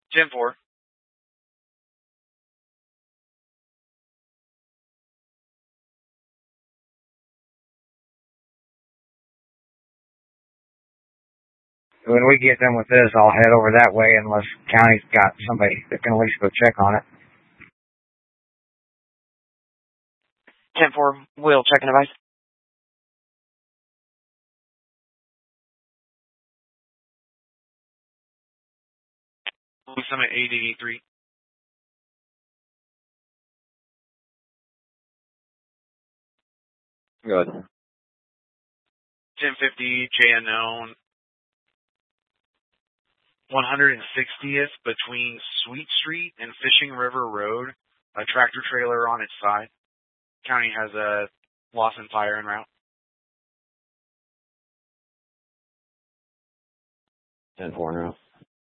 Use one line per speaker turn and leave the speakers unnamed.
10-4.
When we get done with this, I'll head over that way unless county's got somebody that can at least go check on it.
10-4, we'll check and advise.
Blue Summit 883.
Good.
1050, J unknown. 160th between Sweet Street and Fishing River Road. A tractor trailer on its side. County has a loss and fire en route.
10-4 en route.